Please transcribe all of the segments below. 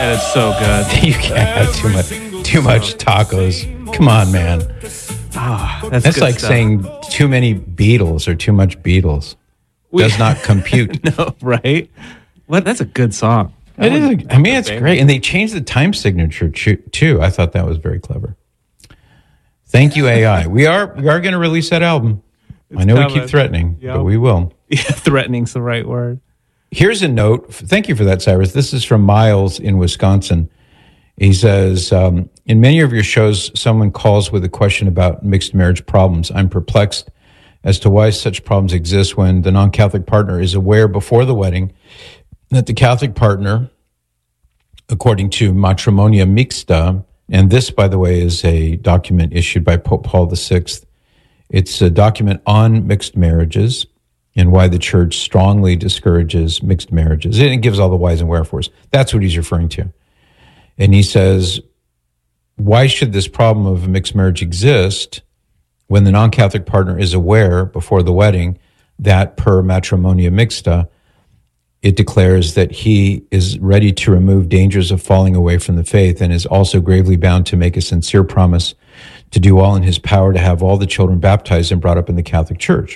And it's so good. You can't have too much tacos. Come on, man. That's good like stuff. saying too many Beatles or too much Beatles. Does not compute. No, right? What? That's a good song. It is. I mean, it's great. And they changed the time signature too. I thought that was very clever. Thank you, AI. We are going to release that album. I know we keep threatening, but we will. Yeah, threatening's the right word. Here's a note. Thank you for that, Cyrus. This is from Miles in Wisconsin. He says, in many of your shows, someone calls with a question about mixed marriage problems. I'm perplexed as to why such problems exist when the non-Catholic partner is aware before the wedding that the Catholic partner, according to Matrimonia Mixta, and this, by the way, is a document issued by Pope Paul VI. It's a document on mixed marriages and why the church strongly discourages mixed marriages. And it gives all the whys and wherefores. That's what he's referring to. And he says, why should this problem of a mixed marriage exist when the non-Catholic partner is aware before the wedding that per Matrimonia Mixta, it declares that he is ready to remove dangers of falling away from the faith and is also gravely bound to make a sincere promise to do all in his power to have all the children baptized and brought up in the Catholic Church.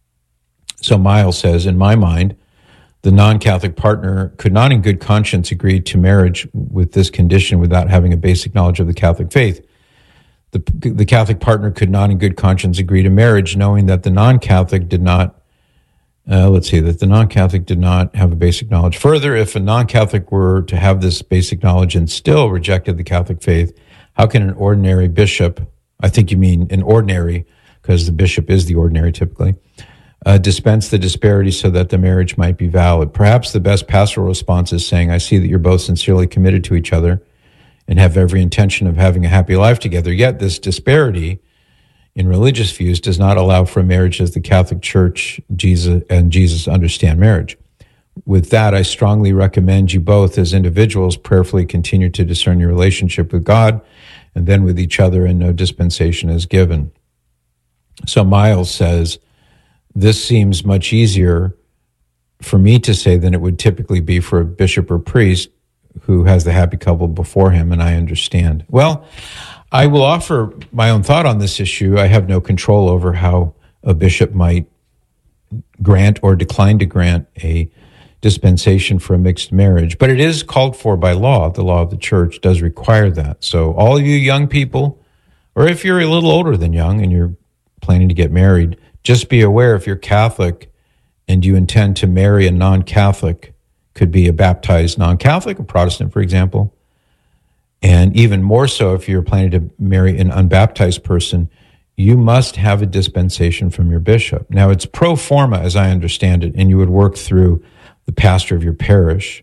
So Miles says, in my mind, the non-Catholic partner could not in good conscience agree to marriage with this condition without having a basic knowledge of the Catholic faith. The Catholic partner could not in good conscience agree to marriage knowing that the non-Catholic did not that the non-Catholic did not have a basic knowledge. Further, if a non-Catholic were to have this basic knowledge and still rejected the Catholic faith, how can an ordinary bishop, I think you mean an ordinary, because the bishop is the ordinary typically, dispense the disparity so that the marriage might be valid? Perhaps the best pastoral response is saying, I see that you're both sincerely committed to each other and have every intention of having a happy life together, yet this disparity in religious views does not allow for a marriage as the Catholic Church Jesus understand marriage. With that, I strongly recommend you both as individuals prayerfully continue to discern your relationship with God and then with each other, and no dispensation is given. So Miles says, this seems much easier for me to say than it would typically be for a bishop or priest who has the happy couple before him, and I understand. Well, I will offer my own thought on this issue. I have no control over how a bishop might grant or decline to grant a dispensation for a mixed marriage, but it is called for by law. The law of the church does require that. So all you young people, or if you're a little older than young and you're planning to get married, just be aware if you're Catholic and you intend to marry a non-Catholic, could be a baptized non-Catholic, a Protestant, for example, and even more so if you're planning to marry an unbaptized person, you must have a dispensation from your bishop. Now, it's pro forma, as I understand it, and you would work through the pastor of your parish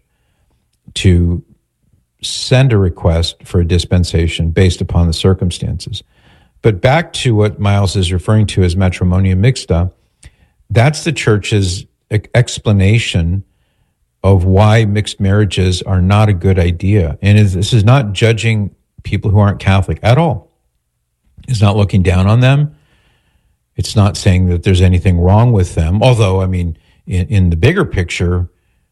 to send a request for a dispensation based upon the circumstances. But back to what Miles is referring to as Matrimonia Mixta, that's the church's explanation of why mixed marriages are not a good idea. And this is not judging people who aren't Catholic at all. It's not looking down on them. It's not saying that there's anything wrong with them. Although, I mean, in the bigger picture,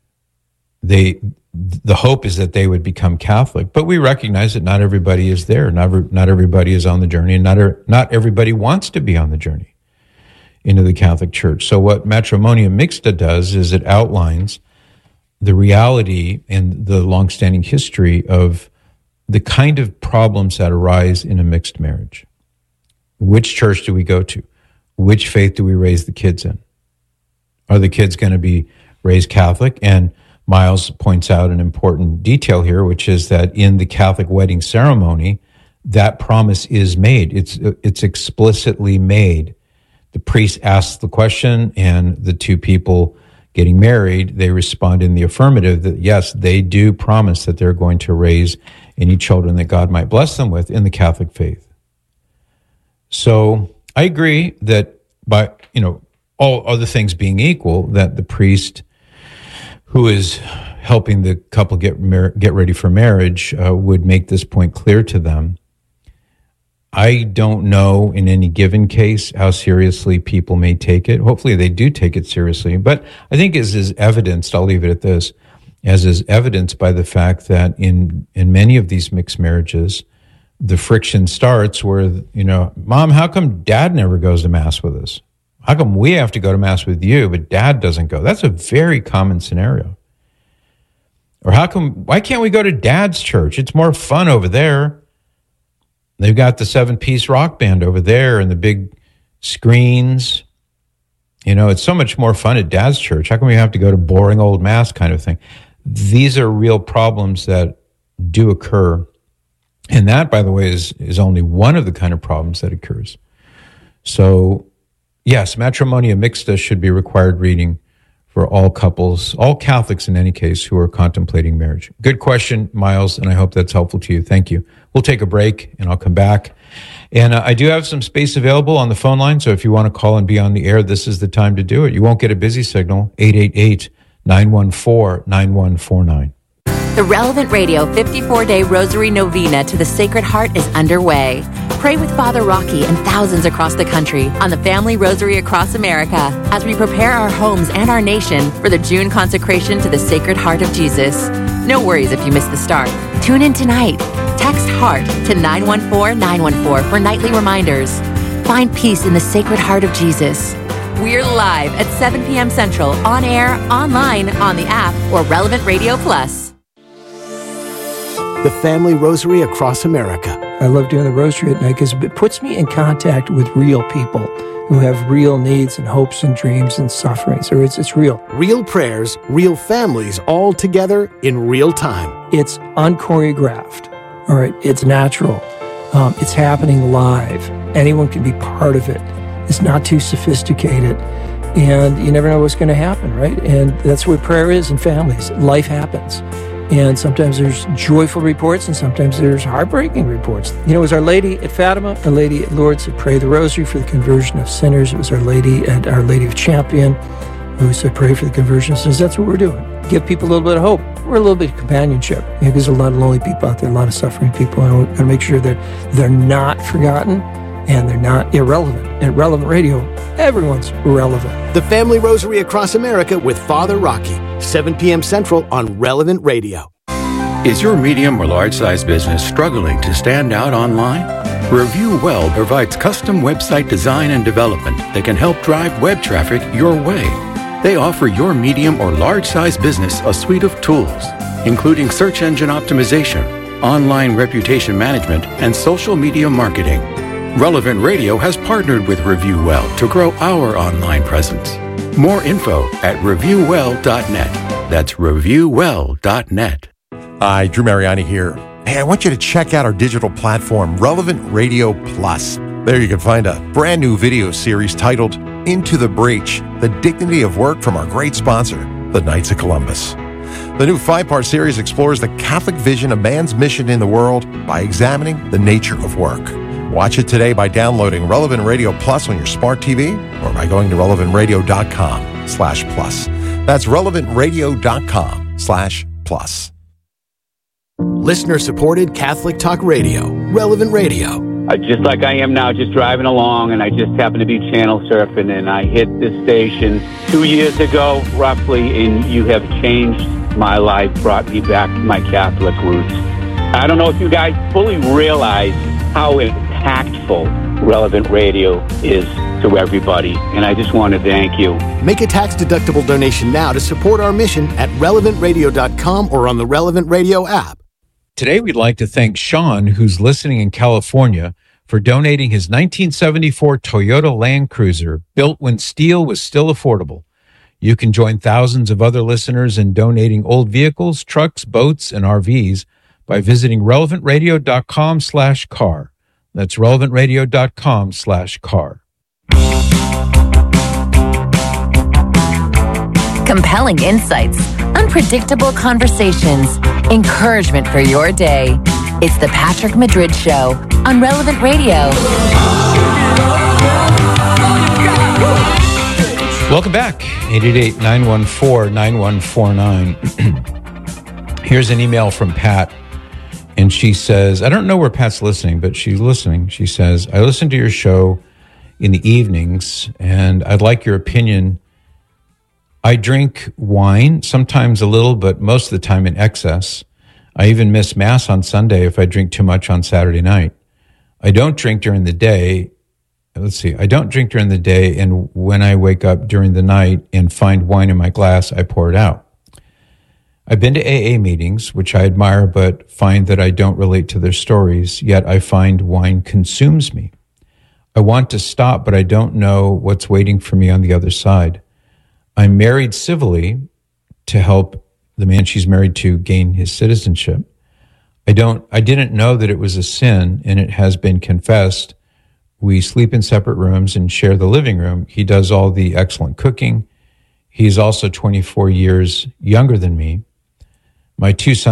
the hope is that they would become Catholic. But we recognize that not everybody is there. Not everybody is on the journey, and not everybody wants to be on the journey into the Catholic Church. So what Matrimonia Mixta does is it outlines the reality and the longstanding history of the kind of problems that arise in a mixed marriage. Which church do we go to? Which faith do we raise the kids in? Are the kids going to be raised Catholic? And Miles points out an important detail here, which is that in the Catholic wedding ceremony, that promise is made. It's explicitly made. The priest asks the question, and the two people getting married, they respond in the affirmative that yes, they do promise that they're going to raise any children that God might bless them with in the Catholic faith. So I agree that by, all other things being equal, that the priest who is helping the couple get ready for marriage would make this point clear to them. I don't know in any given case how seriously people may take it. Hopefully they do take it seriously. But I think as is evidenced, I'll leave it at this, as is evidenced by the fact that in many of these mixed marriages, the friction starts where, Mom, how come Dad never goes to Mass with us? How come we have to go to Mass with you, but Dad doesn't go? That's a very common scenario. Or why can't we go to Dad's church? It's more fun over there. They've got the 7-piece rock band over there and the big screens. It's so much more fun at Dad's church. How come we have to go to boring old Mass kind of thing? These are real problems that do occur. And that, by the way, is only one of the kind of problems that occurs. So, yes, Matrimonia Mixta should be required reading for all couples, all Catholics in any case, who are contemplating marriage. Good question, Miles, and I hope that's helpful to you. Thank you. We'll take a break, and I'll come back. And I do have some space available on the phone line, so if you want to call and be on the air, this is the time to do it. You won't get a busy signal, 888-914-9149. The Relevant Radio 54-Day Rosary Novena to the Sacred Heart is underway. Pray with Father Rocky and thousands across the country on the Family Rosary Across America as we prepare our homes and our nation for the June consecration to the Sacred Heart of Jesus. No worries if you miss the start. Tune in tonight. Text HEART to 914-914 for nightly reminders. Find peace in the Sacred Heart of Jesus. We're live at 7 p.m. Central, on air, online, on the app, or Relevant Radio Plus. The Family Rosary Across America. I love doing the rosary at night because it puts me in contact with real people who have real needs and hopes and dreams and suffering. So it's real. Real prayers, real families, all together in real time. It's unchoreographed. All right, it's natural. It's happening live. Anyone can be part of it. It's not too sophisticated. And you never know what's going to happen, right? And that's what prayer is in families. Life happens. And sometimes there's joyful reports and sometimes there's heartbreaking reports. It was Our Lady at Fatima, Our Lady at Lourdes that prayed the rosary for the conversion of sinners. It was Our Lady at Our Lady of Champion who said pray for the conversion of sinners. That's what we're doing. Give people a little bit of hope. We're a little bit of companionship. Because there's a lot of lonely people out there, a lot of suffering people. And I want to make sure that they're not forgotten and they're not irrelevant. At Relevant Radio, everyone's relevant. The Family Rosary Across America with Father Rocky, 7 p.m. Central on Relevant Radio. Is your medium or large-size business struggling to stand out online? Review Well provides custom website design and development that can help drive web traffic your way. They offer your medium or large-size business a suite of tools, including search engine optimization, online reputation management, and social media marketing. Relevant Radio has partnered with Review Well to grow our online presence. More info at reviewwell.net. That's reviewwell.net. Hi, Drew Mariani here. Hey, I want you to check out our digital platform, Relevant Radio Plus. There you can find a brand new video series titled Into the Breach, The Dignity of Work from our great sponsor, the Knights of Columbus. The new 5-part series explores the Catholic vision of man's mission in the world by examining the nature of work. Watch it today by downloading Relevant Radio Plus on your smart TV or by going to relevantradio.com/plus. That's relevantradio.com/plus. Listener-supported Catholic Talk Radio, Relevant Radio. Just like I am now, just driving along, and I just happened to be channel surfing, and I hit this station 2 years ago, roughly, and you have changed my life, brought me back to my Catholic roots. I don't know if you guys fully realize how impactful Relevant Radio is to everybody, and I just want to thank you. Make a tax-deductible donation now to support our mission at relevantradio.com or on the Relevant Radio app. Today, we'd like to thank Sean, who's listening in California, for donating his 1974 Toyota Land Cruiser, built when steel was still affordable. You can join thousands of other listeners in donating old vehicles, trucks, boats, and RVs by visiting relevantradio.com/car. That's relevantradio.com/car. Compelling insights, unpredictable conversations, encouragement for your day. It's the Patrick Madrid Show on Relevant Radio. Welcome back. 888-914-9149. Here's an email from Pat. And she says, I don't know where Pat's listening, but she's listening. She says, I listen to your show in the evenings, and I'd like your opinion I drink wine, sometimes a little, but most of the time in excess. I even miss Mass on Sunday if I drink too much on Saturday night. I don't drink during the day. I don't drink during the day, and when I wake up during the night and find wine in my glass, I pour it out. I've been to AA meetings, which I admire, but find that I don't relate to their stories, yet I find wine consumes me. I want to stop, but I don't know what's waiting for me on the other side. I'm married civilly to help the man she's married to gain his citizenship. I didn't know that it was a sin, and it has been confessed. We sleep in separate rooms and share the living room. He does all the excellent cooking. He's also 24 years younger than me. My two sons